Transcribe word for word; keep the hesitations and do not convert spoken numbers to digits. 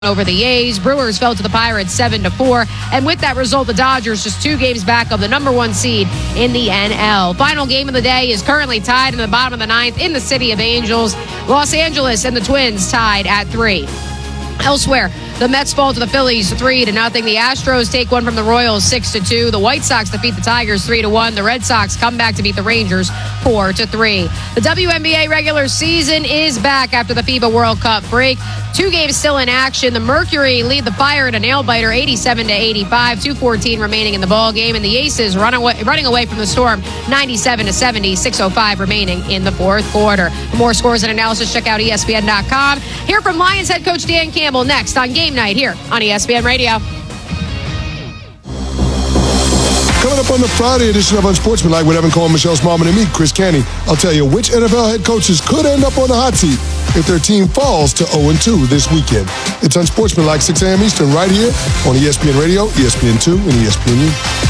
over the A's. Brewers fell to the Pirates seven to four. And with that result, the Dodgers just two games back of the number one seed in the N L. Final game of the day is currently tied in the bottom of the ninth in the City of Angels. Los Angeles and the Twins tied at three. Elsewhere, the Mets fall to the Phillies three to nothing. The Astros take one from the Royals six to two. The White Sox defeat the Tigers three to one. The Red Sox come back to beat the Rangers four to three. The W N B A regular season is back after the FIBA World Cup break. Two games still in action. The Mercury lead the Fire in a nail-biter eighty-seven to eighty-five. two fourteen remaining in the ball game. And the Aces run away, running away from the Storm ninety-seven to seventy. six oh five remaining in the fourth quarter. For more scores and analysis, check out E S P N dot com. Hear from Lions head coach Dan Campbell next on Game Night here on E S P N Radio. Coming up on the Friday edition of Unsportsmanlike with Evan Cohen, Michelle Smallman, and me, Chris Canty, I'll tell you which N F L head coaches could end up on the hot seat if their team falls to oh and two this weekend. It's Unsportsmanlike, six a.m. Eastern, right here on E S P N Radio, E S P N two, and E S P N U.